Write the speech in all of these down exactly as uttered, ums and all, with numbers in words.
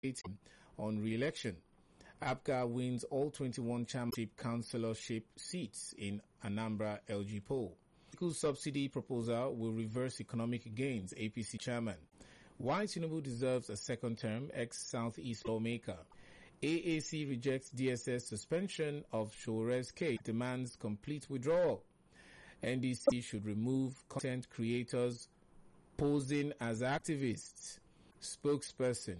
on re-election. APGA wins all twenty-one chairmanship councillorship seats in Anambra L G poll. School subsidy proposal will reverse economic gains, A P C chairman. Why Tinubu deserves a second term, ex-Southeast lawmaker. A A C rejects D S S suspension of Shore's case, demands complete withdrawal. N D C should remove content creators posing as activists. Spokesperson.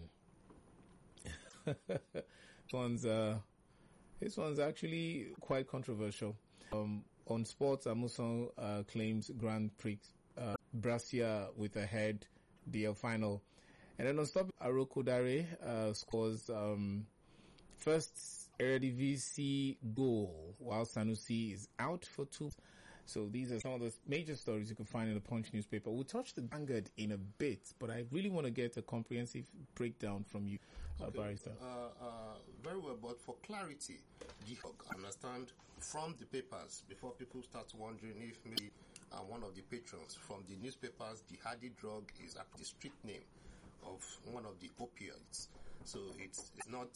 this one's uh, this one's actually quite controversial. Um, on sports, Amuson uh, claims Grand Prix uh, Brescia with a head deal final. And then on stop, Aroko Dare uh, scores um, first Eredivisie goal while Sanusi is out for two. So these are some of the major stories you can find in the Punch newspaper. We'll touch the Vanguard in a bit, but I really want to get a comprehensive breakdown from you, uh, okay. Barrister. Uh, uh, very well, but for clarity, I understand from the papers, before people start wondering if maybe uh, one of the patrons from the newspapers, the Hardy drug is actually the street name of one of the opioids. So it's, it's not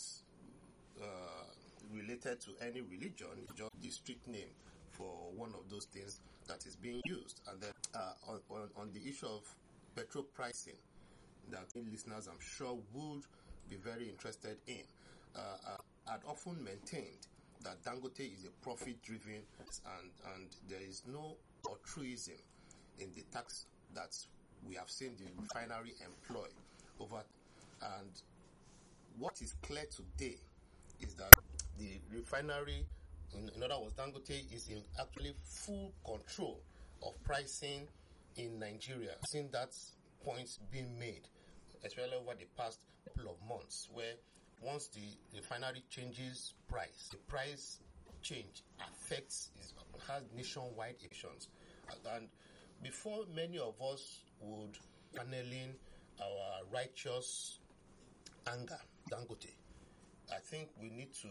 uh, related to any religion, it's just the street name for one of those things that is being used. And then uh, on, on, on the issue of petrol pricing, that listeners I'm sure would be very interested in. Uh, uh, I'd often maintained that Dangote is a profit-driven and, and there is no altruism in the tax that we have seen the refinery employ over. And what is clear today is that the refinery, in, in other words, Dangote is in actually full control of pricing in Nigeria. I've seen that point being made, especially over the past couple of months, where once the refinery changes price, the price change affects, has nationwide emissions. And before many of us would channeling our righteous anger, Dangote, I think we need to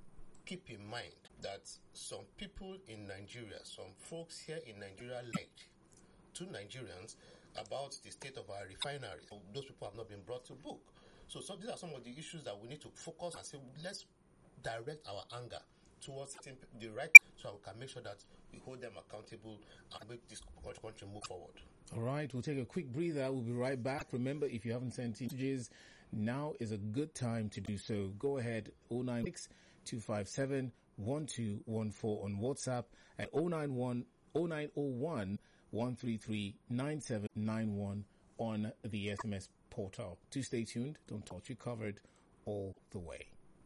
keep in mind that some people in Nigeria, some folks here in Nigeria lied to Nigerians about the state of our refinery. Those people have not been brought to book. So, so these are some of the issues that we need to focus and say, let's direct our anger towards the right so we can make sure that we hold them accountable and make this country move forward. All right, we'll take a quick breather. We'll be right back. Remember, if you haven't sent messages, now is a good time to do so. Go ahead, oh nine six, two five seven, one two one four on WhatsApp and oh nine one, oh nine oh one, one three three, nine seven nine one on the S M S portal. To stay tuned, don't touch, you covered all the way.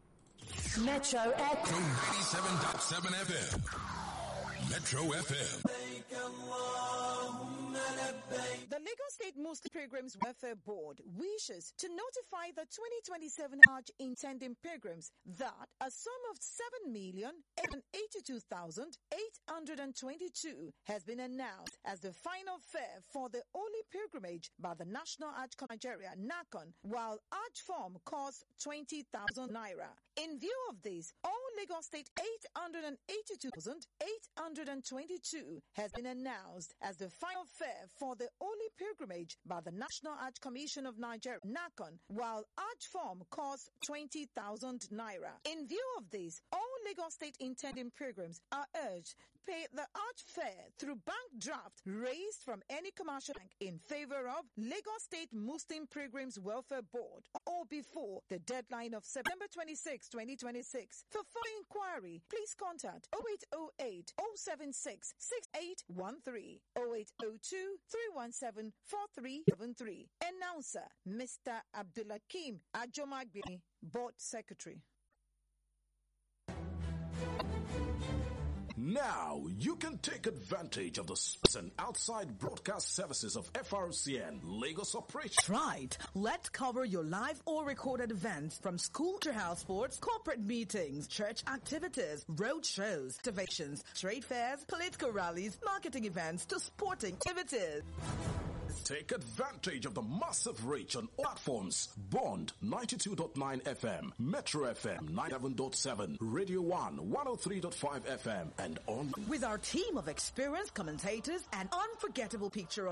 Metro F M. eighty-seven point seven F M. Metro F M. The Lagos State Muslim Pilgrims Welfare Board wishes to notify the twenty twenty-seven Hajj intending pilgrims that a sum of seven million eight hundred eighty-two thousand eight hundred twenty-two has been announced as the final fare for the holy pilgrimage by the National Hajj Nigeria, NACON, while Hajj form costs twenty thousand naira. In view of this, all Lagos State eight hundred eighty-two thousand eight hundred twenty-two has been announced as the final fare for the holy pilgrimage by the National Hajj Commission of Nigeria, NACON, while Hajj form costs twenty thousand naira. In view of this, all Lagos State intending pilgrims are urged to pay the Hajj fare through bank draft raised from any commercial bank in favor of Lagos State Muslim Pilgrims Welfare Board or before the deadline of September twenty-sixth, twenty twenty-six. For further inquiry, please contact oh eight oh eight, oh seven six, six eight one three, oh eight oh two, three one seven, four three seven three. Announcer, Mister Abdulakim Ajomagbini, Board Secretary. Now you can take advantage of the space and outside broadcast services of F R C N Lagos Operation. Right. Let's cover your live or recorded events from school to house sports, corporate meetings, church activities, road shows, activations, trade fairs, political rallies, marketing events to sporting activities. Take advantage of the massive reach on platforms. Bond ninety-two point nine F M, Metro F M ninety-seven point seven, Radio one one oh three point five F M, and on. With our team of experienced commentators and unforgettable picture of